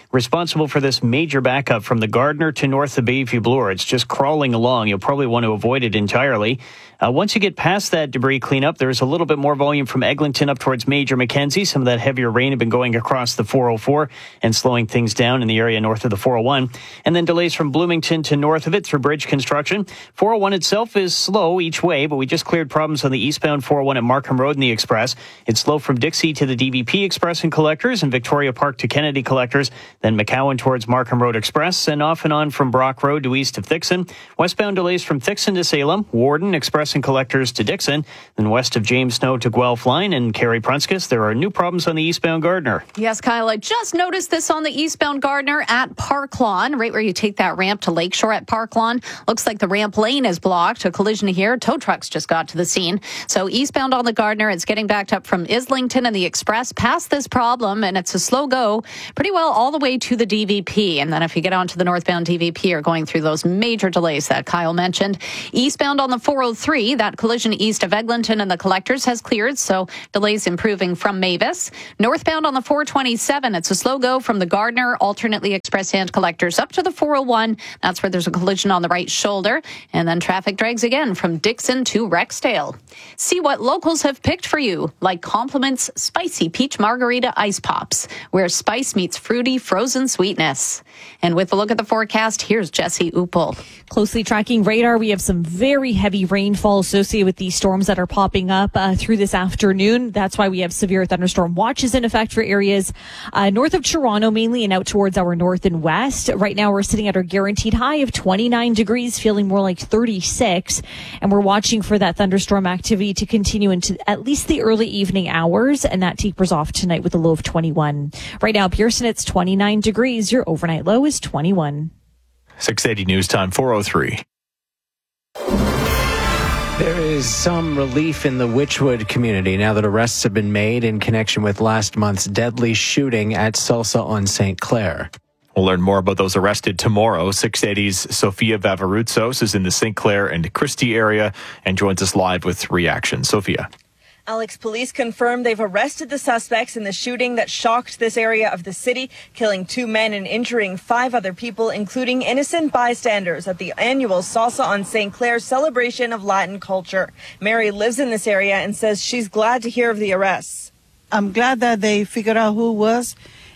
responsible for this major backup from the Gardiner to north of Bayview Bloor. It's just crawling along. You'll probably want to avoid it entirely. Uh, once you get past that debris cleanup, there's a little bit more volume from Eglinton up towards Major Mackenzie. Some of that heavier rain had been going across the four oh four and slowing things down in the area north of the four oh one. And then delays from Bloomington to north of it through bridge construction. four oh one itself is slow each way, but we just cleared problems on the eastbound four oh one at Markham Road and the Express. It's slow from Dixie to the D V P Express and Collectors, and Victoria Park to Kennedy Collectors, then McCowan towards Markham Road Express, and off and on from Brock Road to east of Thixon. Westbound delays from Thixon to Salem, Warden, Express and Collectors to Dixon, then west of James Snow to Guelph Line and Carey Prunskis. There are new problems on the eastbound Gardiner. Yes, Kyle, I just noticed this on the eastbound Gardiner at Park Lawn, right where you take that ramp to Lakeshore at Park Lawn. Looks like the ramp lane is blocked. A collision here. Tow trucks just got to the scene. So eastbound on the Gardiner, it's getting backed up from Islington and the Express past this problem, and it's a slow go pretty well all the way to the D V P. And then if you get onto the northbound D V P, you're going through those major delays that Kyle mentioned. Eastbound on the four oh three, that collision east of Eglinton and the Collectors has cleared, so delays improving from Mavis. Northbound on the four twenty-seven, it's a slow go from the Gardiner, alternately Express and Collectors up to the four oh one. That's where there's a collision on the right shoulder. And then traffic drags again from Dixon to Rexdale. See what locals have picked for you, like Compliments Spicy Peach Margarita Ice Pops, where spice meets fruity frozen sweetness. And with a look at the forecast, here's Jesse Uppel. Closely tracking radar, we have some very heavy rainfall associated with these storms that are popping up uh, through this afternoon. That's why we have severe thunderstorm watches in effect for areas uh, north of Toronto mainly and out towards our north and west. Right now we're sitting at our guaranteed high of twenty-nine degrees, feeling more like thirty-six. And we're watching for that thunderstorm activity to continue into at least the early evening hours. And that tapers off tonight with a low of twenty-one. Right now, Pearson, it's twenty-nine degrees. Your overnight low is twenty-one. six eighty News Time, four oh three. There is some relief in the Witchwood community now that arrests have been made in connection with last month's deadly shooting at Salsa on Saint Clair. We'll learn more about those arrested tomorrow. six eighty's Sophia Vavaroutsos is in the Saint Clair and Christie area and joins us live with reaction. Sophia. Alex, police confirm they've arrested the suspects in the shooting that shocked this area of the city, killing two men and injuring five other people, including innocent bystanders at the annual Salsa on Saint Clair celebration of Latin culture. Mary lives in this area and says she's glad to hear of the arrests. I'm glad that they figured out who it was,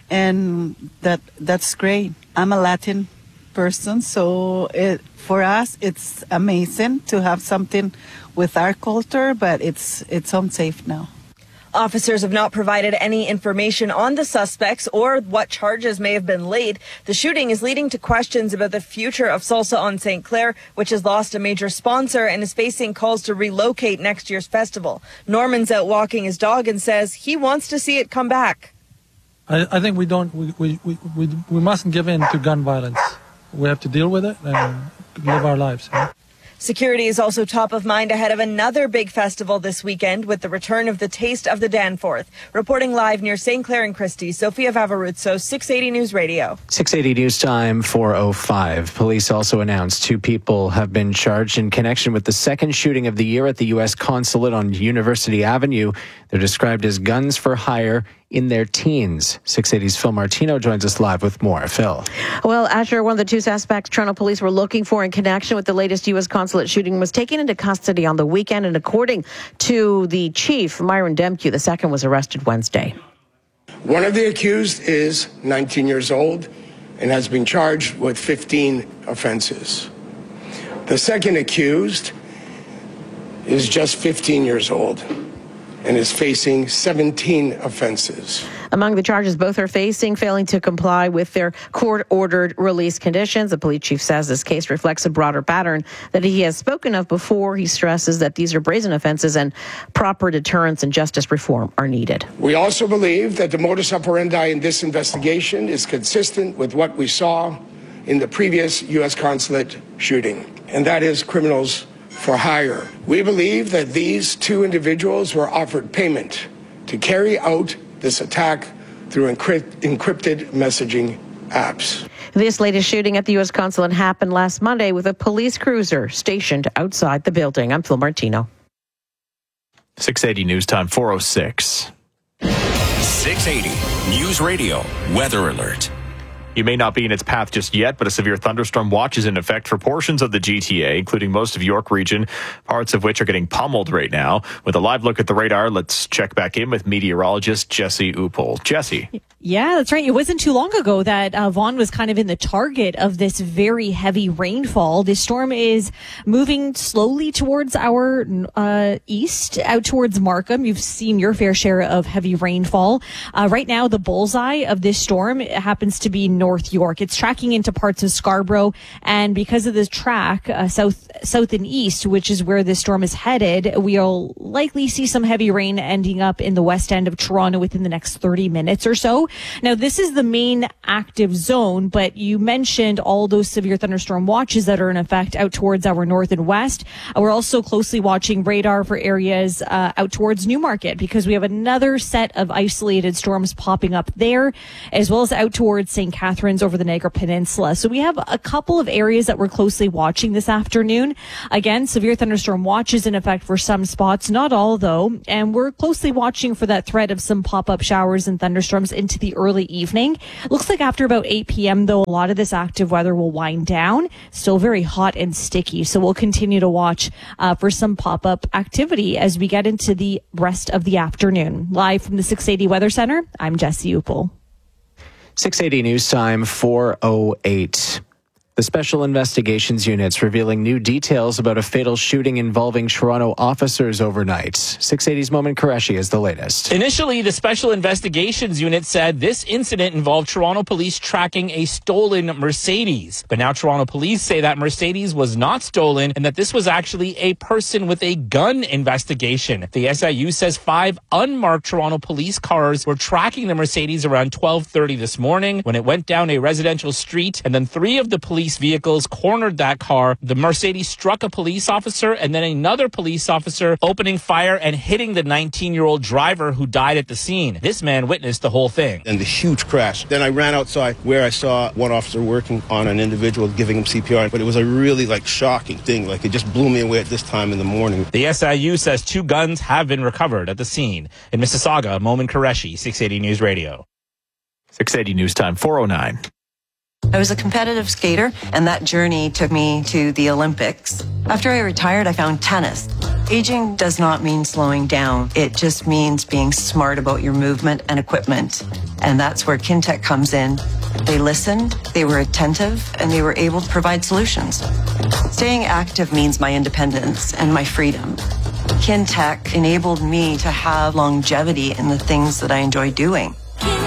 and that that's great. I'm a Latin person, so it, for us, it's amazing to have something with our culture, but it's it's unsafe now. Officers have not provided any information on the suspects or what charges may have been laid. The shooting is leading to questions about the future of Salsa on Saint Clair, which has lost a major sponsor and is facing calls to relocate next year's festival. Norman's out walking his dog and says he wants to see it come back. I, I think we don't we, we, we, we, we mustn't give in to gun violence. We have to deal with it and live our lives. You know? Security is also top of mind ahead of another big festival this weekend with the return of the Taste of the Danforth. Reporting live near Saint Clair and Christie, Sophia Vavaroutsos, six eighty News Radio. six eighty News Time, four oh five. Police also announced two people have been charged in connection with the second shooting of the year at the U S Consulate on University Avenue. They're described as guns for hire in their teens. six eighty's Phil Martino joins us live with more. Phil. Well, Asher, one of the two suspects Toronto police were looking for in connection with the latest U S consulate shooting was taken into custody on the weekend, and according to the chief, Myron Demke, the second was arrested Wednesday. One of the accused is nineteen years old and has been charged with fifteen offenses. The second accused is just fifteen years old and is facing seventeen offenses. Among the charges both are facing, failing to comply with their court-ordered release conditions. The police chief says this case reflects a broader pattern that he has spoken of before. He stresses that these are brazen offenses and proper deterrence and justice reform are needed. We also believe that the modus operandi in this investigation is consistent with what we saw in the previous U S consulate shooting, and that is criminals for hire. We believe that these two individuals were offered payment to carry out this attack through encrypt- encrypted messaging apps. This latest shooting at the U S consulate happened last Monday with a police cruiser stationed outside the building. I'm Phil Martino. six eighty News Time, four oh six. six eighty News Radio Weather Alert. You may not be in its path just yet, but a severe thunderstorm watch is in effect for portions of the G T A, including most of York region, parts of which are getting pummeled right now. With a live look at the radar, let's check back in with meteorologist Jesse Upol. Jesse. Yeah, that's right. It wasn't too long ago that uh, Vaughan was kind of in the target of this very heavy rainfall. This storm is moving slowly towards our uh, east, out towards Markham. You've seen your fair share of heavy rainfall. Uh, right now, the bullseye of this storm happens to be North York. It's tracking into parts of Scarborough, and because of the track uh, south, south and east, which is where this storm is headed, we'll likely see some heavy rain ending up in the west end of Toronto within the next thirty minutes or so. Now, this is the main active zone, but you mentioned all those severe thunderstorm watches that are in effect out towards our north and west. Uh, we're also closely watching radar for areas uh, out towards Newmarket, because we have another set of isolated storms popping up there, as well as out towards Saint Catharines over the Niagara Peninsula. So we have a couple of areas that we're closely watching this afternoon. Again, severe thunderstorm watches in effect for some spots, not all though, and we're closely watching for that threat of some pop-up showers and thunderstorms into the early evening. Looks like after about eight p.m. though, a lot of this active weather will wind down. Still very hot and sticky, so we'll continue to watch uh, for some pop-up activity as we get into the rest of the afternoon. Live from the six eighty Weather Center, I'm Jesse Upol. six eighty News Time, four oh eight. The Special Investigations Unit's revealing new details about a fatal shooting involving Toronto officers overnight. six eighty's Moment Qureshi is the latest. Initially, the Special Investigations Unit said this incident involved Toronto police tracking a stolen Mercedes. But now Toronto police say that Mercedes was not stolen and that this was actually a person with a gun investigation. The S I U says five unmarked Toronto police cars were tracking the Mercedes around twelve thirty this morning when it went down a residential street, and then three of the police vehicles cornered that car. The Mercedes struck a police officer and then another police officer, opening fire and hitting the nineteen-year-old driver who died at the scene. This man witnessed the whole thing. And the huge crash. Then I ran outside where I saw one officer working on an individual, giving him C P R. But it was a really like shocking thing. Like it just blew me away at this time in the morning. The S I U says two guns have been recovered at the scene. In Mississauga, Moment Qureshi, six eighty News Radio. six eighty News Time, four oh nine. I was a competitive skater, and that journey took me to the Olympics. After I retired, I found tennis. Aging does not mean slowing down. It just means being smart about your movement and equipment. And that's where Kintec comes in. They listened, they were attentive, and they were able to provide solutions. Staying active means my independence and my freedom. Kintec enabled me to have longevity in the things that I enjoy doing.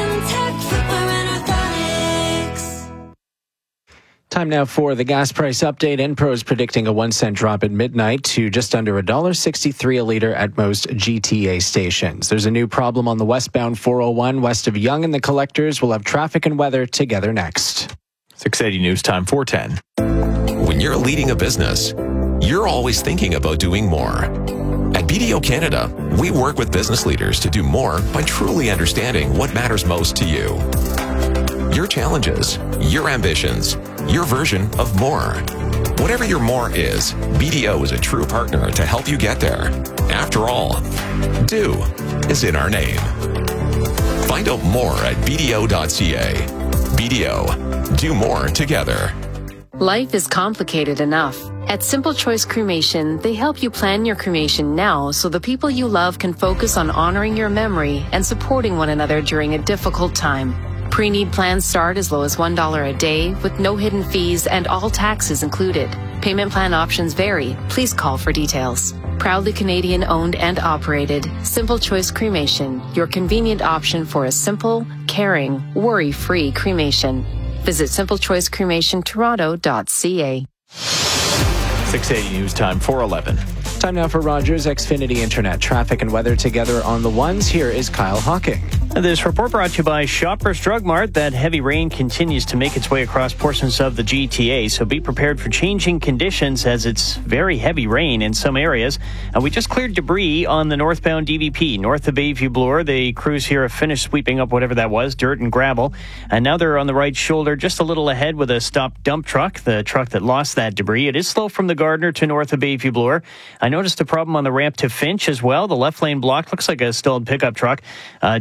Time now for the gas price update. Enpro's predicting a one cent drop at midnight to just under one dollar sixty-three a litre at most G T A stations. There's a new problem on the westbound four oh one west of Yonge, and the collectors will have traffic and weather together next. six eighty News Time, four ten. When you're leading a business, you're always thinking about doing more. At B D O Canada, we work with business leaders to do more by truly understanding what matters most to you. Your challenges, your ambitions, your version of more. Whatever your more is, B D O is a true partner to help you get there. After all, do is in our name. Find out more at B D O dot C A. B D O, do more together. Life is complicated enough. At Simple Choice Cremation, they help you plan your cremation now so the people you love can focus on honoring your memory and supporting one another during a difficult time. Pre-need plans start as low as one dollar a day with no hidden fees and all taxes included. Payment plan options vary. Please call for details. Proudly Canadian owned and operated, Simple Choice Cremation, your convenient option for a simple, caring, worry-free cremation. Visit simple choice cremation toronto dot c a. six eighty News Time, four eleven. Time now for Rogers Xfinity Internet. Traffic and weather together on the ones. Here is Kyle Hawking. This report brought to you by Shoppers Drug Mart. That heavy rain continues to make its way across portions of the G T A, so be prepared for changing conditions as it's very heavy rain in some areas. And we just cleared debris on the northbound D V P, north of Bayview Bloor. The crews here have finished sweeping up whatever that was, dirt and gravel. And now they're on the right shoulder, just a little ahead with a stopped dump truck, the truck that lost that debris. It is slow from the Gardner to north of Bayview Bloor. I noticed a problem on the ramp to Finch as well. The left lane blocked, looks like a stalled pickup truck. Uh, another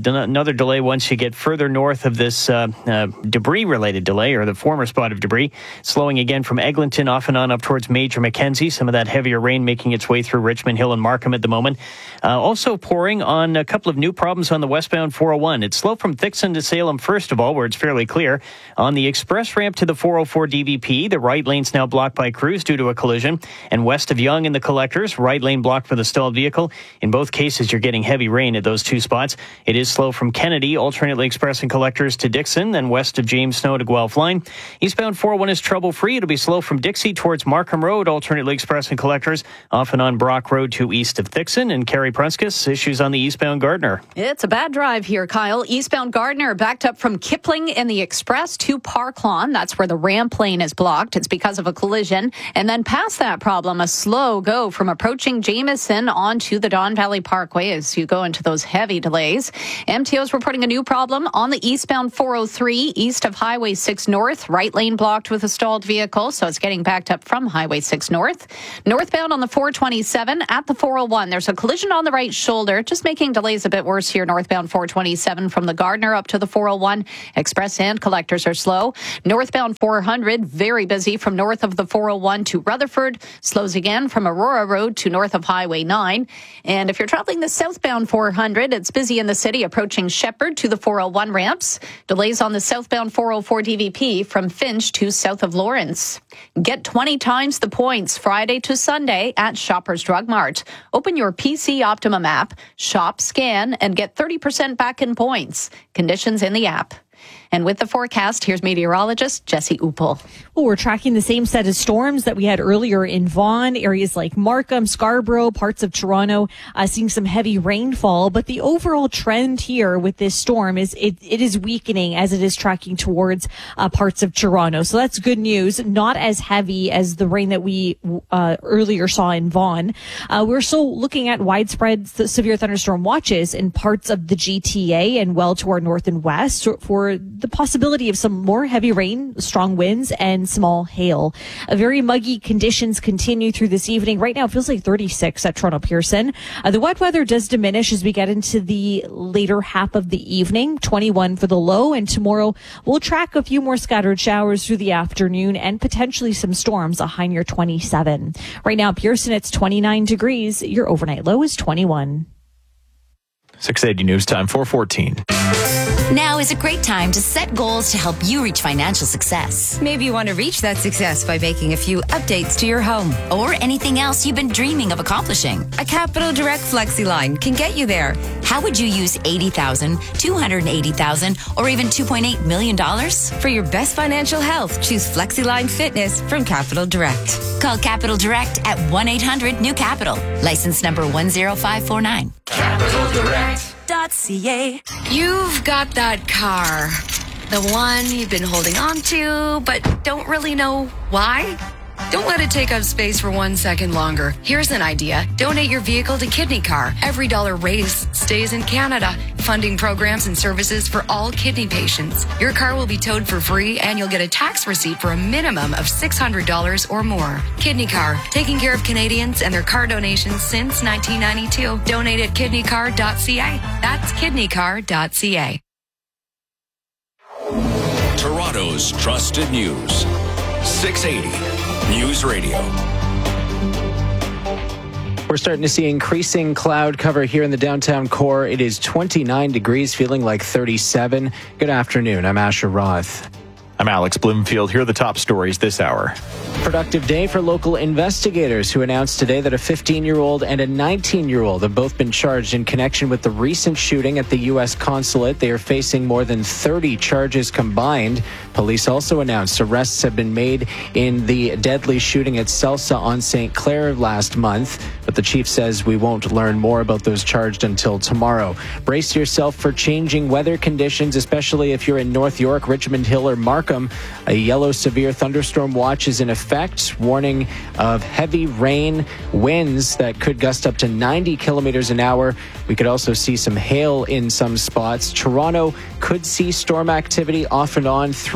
another delay once you get further north of this uh, uh, debris-related delay, or the former spot of debris. Slowing again from Eglinton off and on up towards Major Mackenzie. Some of that heavier rain making its way through Richmond Hill and Markham at the moment. Uh, also pouring on a couple of new problems on the westbound four oh one. It's slow from Thixon to Salem, first of all, where it's fairly clear. On the express ramp to the four oh four D V P, the right lane's now blocked by crews due to a collision. And west of Yonge in the collectors, right lane blocked for the stalled vehicle. In both cases, you're getting heavy rain at those two spots. It is slow from Kennedy, alternately express and collectors to Dixon, then west of James Snow to Guelph line. Eastbound four oh one is trouble-free. It'll be slow from Dixie towards Markham Road, alternately express and collectors, off and on Brock Road to east of Thixon. And Carrie Prunskis, issues on the eastbound Gardner. It's a bad drive here, Kyle. Eastbound Gardner backed up from Kipling in the express to Park Lawn. That's where the ramp lane is blocked. It's because of a collision. And then past that problem, a slow go from approaching Jameson onto the Don Valley Parkway as you go into those heavy delays. M T O's reporting a new problem on the eastbound four oh three east of Highway six North. Right lane blocked with a stalled vehicle, so it's getting backed up from Highway six North. Northbound on the four twenty-seven at the four oh one. There's a collision on the right shoulder, just making delays a bit worse here. Northbound four twenty-seven from the Gardner up to the four oh one. Express and collectors are slow. Northbound four hundred, very busy from north of the four oh one to Rutherford. Slows again from Aurora Road to north of Highway nine. And if you're traveling the southbound four hundred, it's busy in the city approaching Shepherd to the four oh one ramps. Delays on the southbound four oh four D V P from Finch to south of Lawrence. Get twenty times the points Friday to Sunday at Shoppers Drug Mart. Open your P C Optimum app, shop, scan, and get thirty percent back in points. Conditions in the app. And with the forecast, here's meteorologist Jesse Uppel. Well, we're tracking the same set of storms that we had earlier in Vaughan, areas like Markham, Scarborough, parts of Toronto, uh, seeing some heavy rainfall. But the overall trend here with this storm is it, it is weakening as it is tracking towards uh, parts of Toronto. So that's good news. Not as heavy as the rain that we uh, earlier saw in Vaughan. Uh, we're still looking at widespread severe thunderstorm watches in parts of the G T A and well to our north and west for the possibility of some more heavy rain, strong winds, and small hail. A very muggy conditions continue through this evening. Right now, it feels like thirty-six at Toronto Pearson. Uh, the wet weather does diminish as we get into the later half of the evening, twenty-one for the low, and tomorrow we'll track a few more scattered showers through the afternoon and potentially some storms, a high near twenty-seven. Right now, Pearson, it's twenty-nine degrees. Your overnight low is twenty-one. six eighty News Time, four fourteen. Now is a great time to set goals to help you reach financial success. Maybe you want to reach that success by making a few updates to your home. Or anything else you've been dreaming of accomplishing. A Capital Direct Flexi line can get you there. How would you use eighty thousand dollars, two hundred eighty thousand dollars, or even two point eight million dollars? For your best financial health, choose FlexiLine Fitness from Capital Direct. Call Capital Direct at one eight hundred new capital. License number one zero five four nine. Capital Direct. .ca. You've got that car, the one you've been holding on to, but don't really know why. Don't let it take up space for one second longer. Here's an idea. Donate your vehicle to Kidney Car. Every dollar raised stays in Canada, funding programs and services for all kidney patients. Your car will be towed for free, and you'll get a tax receipt for a minimum of six hundred dollars or more. Kidney Car, taking care of Canadians and their car donations since nineteen ninety-two. Donate at kidney car dot c a. That's kidney car dot c a. Toronto's trusted news. six eighty News Radio. We're starting to see increasing cloud cover here in the downtown core. It is twenty-nine degrees, feeling like thirty-seven. Good afternoon. I'm Asher Roth. I'm Alex Bloomfield. Here are the top stories this hour. Productive day for local investigators who announced today that a fifteen-year-old and a nineteen-year-old have both been charged in connection with the recent shooting at the U S consulate. They are facing more than thirty charges combined. Police also announced arrests have been made in the deadly shooting at Celsa on Saint Clair last month. But the chief says we won't learn more about those charged until tomorrow. Brace yourself for changing weather conditions, especially if you're in North York, Richmond Hill, or Markham. A yellow severe thunderstorm watch is in effect, warning of heavy rain, winds that could gust up to ninety kilometers an hour. We could also see some hail in some spots. Toronto could see storm activity off and on through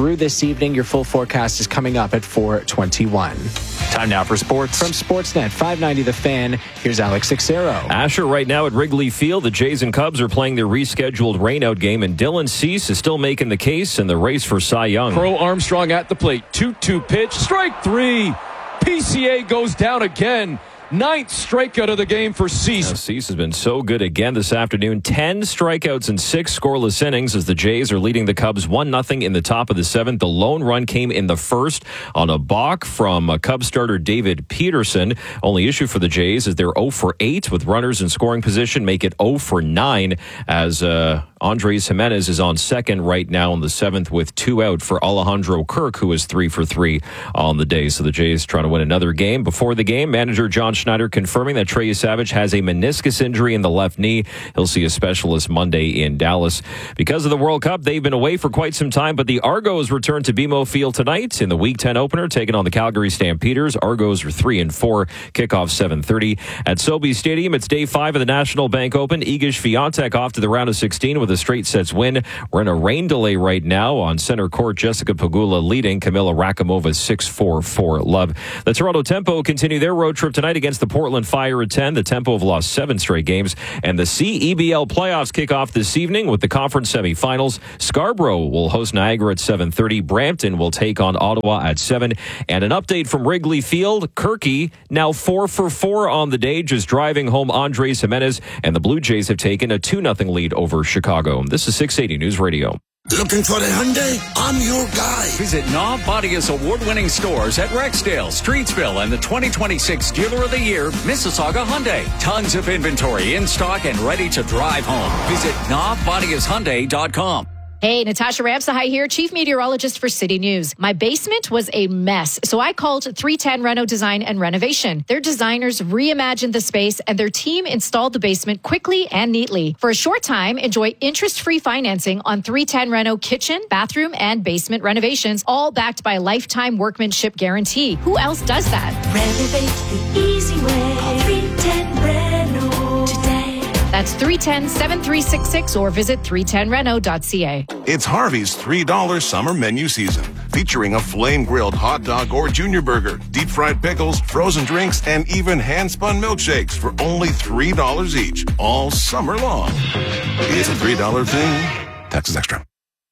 through this evening. Your full forecast is coming up at four twenty-one. Time now for sports. From Sportsnet five ninety The Fan, here's Alex Xero. Asher, right now at Wrigley Field, the Jays and Cubs are playing their rescheduled rainout game, and Dylan Cease is still making the case in the race for Cy Young. Crow Armstrong at the plate. two two pitch. Strike three. P C A goes down again. Ninth strikeout of the game for Cease. Now, Cease has been so good again this afternoon. Ten strikeouts in six scoreless innings as the Jays are leading the Cubs one nothing in the top of the seventh. The lone run came in the first on a balk from Cubs starter David Peterson. Only issue for the Jays is they're oh for eight with runners in scoring position, make it oh for nine as uh, Andres Jimenez is on second right now in the seventh with two out for Alejandro Kirk, who is three for three on the day. So the Jays trying to win another game. Before the game, manager John Schneider confirming that Trey Savage has a meniscus injury in the left knee. He'll see a specialist Monday in Dallas. Because of the World Cup, they've been away for quite some time, but the Argos return to B M O Field tonight in the Week ten opener, taking on the Calgary Stampeders. Argos are three and four. Kickoff seven thirty. At Sobeys Stadium, it's day five of the National Bank Open. Igor Swiatek off to the round of sixteen with a straight sets win. We're in a rain delay right now on center court. Jessica Pegula leading Kamila Rakimova six four four love. The Toronto Tempo continue their road trip tonight against the Portland Fire at ten. The Tempo have lost seven straight games. And the C E B L playoffs kick off this evening with the conference semifinals. Scarborough will host Niagara at seven thirty. Brampton will take on Ottawa at seven. And an update from Wrigley Field. Kirky now four for four on the day, just driving home Andres Jimenez. And the Blue Jays have taken a two nothing lead over Chicago. This is six eighty News Radio. Looking for a Hyundai? I'm your guy. Visit Knob Body's award-winning stores at Rexdale, Streetsville, and the twenty twenty-six Dealer of the Year, Mississauga Hyundai. Tons of inventory in stock and ready to drive home. Visit knob bodies hyundai dot com. Hey, Natasha Ramsahai here, Chief Meteorologist for City News. My basement was a mess, so I called three ten Reno Design and Renovation. Their designers reimagined the space, and their team installed the basement quickly and neatly. For a short time, enjoy interest-free financing on three ten Reno kitchen, bathroom, and basement renovations, all backed by a lifetime workmanship guarantee. Who else does that? Renovate the easy way. Call three ten Reno today. That's three one zero, seven three six six or visit three ten reno dot c a. It's Harvey's three dollar summer menu season, featuring a flame-grilled hot dog or junior burger, deep-fried pickles, frozen drinks, and even hand-spun milkshakes for only three dollars each, all summer long. It's a three dollar thing. Taxes extra.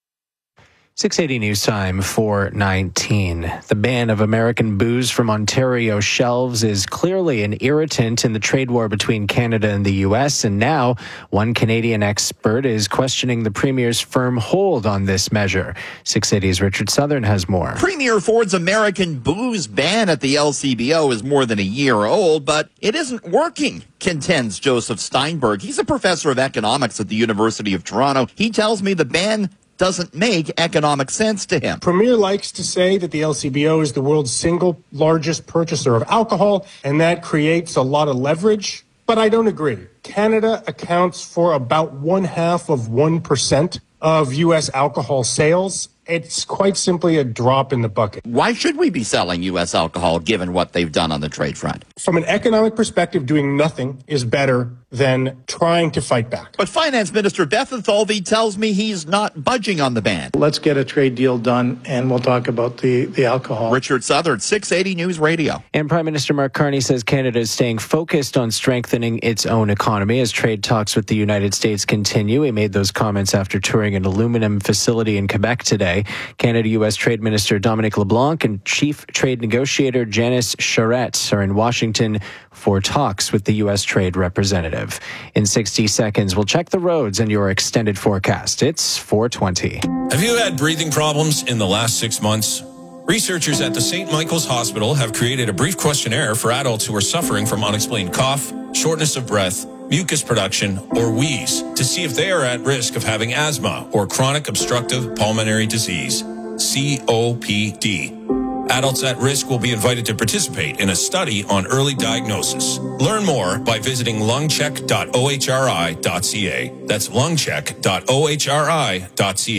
six eighty News Time, four nineteen. The ban of American booze from Ontario shelves is clearly an irritant in the trade war between Canada and the U S, and now one Canadian expert is questioning the Premier's firm hold on this measure. six eighty's Richard Southern has more. Premier Ford's American booze ban at the L C B O is more than a year old, but it isn't working, contends Joseph Steinberg. He's a professor of economics at the University of Toronto. He tells me the ban doesn't make economic sense to him. Premier likes to say that the L C B O is the world's single largest purchaser of alcohol, and that creates a lot of leverage. But I don't agree. Canada accounts for about one half of one percent of U S alcohol sales. It's quite simply a drop in the bucket. Why should we be selling U S alcohol given what they've done on the trade front? From an economic perspective, doing nothing is better than trying to fight back. But Finance Minister Bethlenfalvy tells me he's not budging on the ban. Let's get a trade deal done, and we'll talk about the, the alcohol. Richard Southern, six eighty News Radio. And Prime Minister Mark Carney says Canada is staying focused on strengthening its own economy as trade talks with the United States continue. He made those comments after touring an aluminum facility in Quebec today. Canada-U S Trade Minister Dominic LeBlanc and Chief Trade Negotiator Janice Charette are in Washington for talks with the U S trade representative. In sixty seconds, we'll check the roads and your extended forecast. It's four twenty. Have you had breathing problems in the last six months? Researchers at the Saint Michael's Hospital have created a brief questionnaire for adults who are suffering from unexplained cough, shortness of breath, mucus production, or wheeze to see if they are at risk of having asthma or chronic obstructive pulmonary disease, C O P D. Adults at risk will be invited to participate in a study on early diagnosis. Learn more by visiting lungcheck dot o h r i dot c a. That's lungcheck dot o h r i dot c a.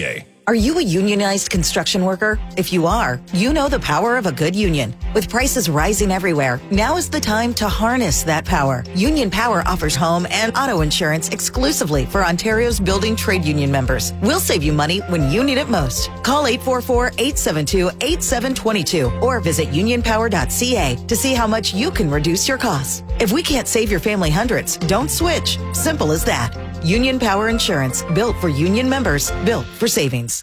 Are you a unionized construction worker? If you are, you know the power of a good union. With prices rising everywhere, now is the time to harness that power. Union Power offers home and auto insurance exclusively for Ontario's building trade union members. We'll save you money when you need it most. Call eight four four, eight seven two, eight seven two two or visit union power dot c a to see how much you can reduce your costs. If we can't save your family hundreds, don't switch. Simple as that. Union Power Insurance, built for union members, built for savings.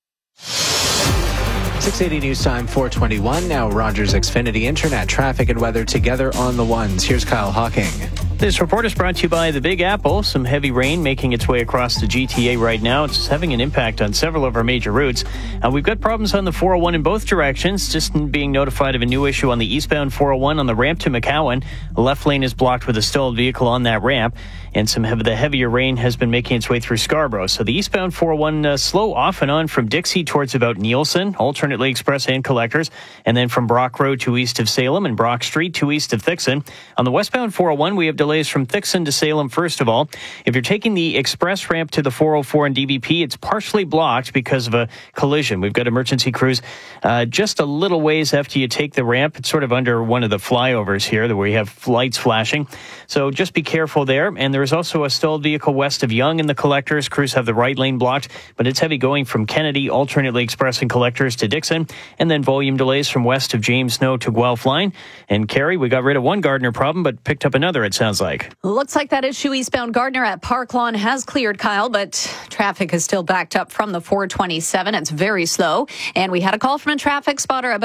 six eighty News Time, four twenty-one. Now Rogers Xfinity Internet, traffic and weather together on the ones. Here's Kyle Hawking. This report is brought to you by the Big Apple. Some heavy rain making its way across the G T A right now. It's having an impact on several of our major routes. Uh, we've got problems on the four oh one in both directions. Just being notified of a new issue on the eastbound four oh one on the ramp to McCowan. The left lane is blocked with a stalled vehicle on that ramp. And some of the heavier rain has been making its way through Scarborough. So the eastbound four oh one uh, slow off and on from Dixie towards about Nielsen, alternately express and collectors. And then from Brock Road to east of Salem and Brock Street to east of Thixon. On the westbound four oh one, we have delays from Thixon to Salem, first of all. If you're taking the express ramp to the four oh four and D V P, it's partially blocked because of a collision. We've got emergency crews uh, just a little ways after you take the ramp. It's sort of under one of the flyovers here where you have lights flashing. So just be careful there. And there is also a stalled vehicle west of Yonge in the collectors. Crews have the right lane blocked, but it's heavy going from Kennedy, alternately express and collectors to Dixon. And then volume delays from west of James Snow to Guelph line. And Carrie, we got rid of one Gardner problem, but picked up another, it sounds like. Looks like that issue eastbound Gardner at Park Lawn has cleared, Kyle, but traffic is still backed up from the four twenty-seven. It's very slow. And we had a call from a traffic spotter about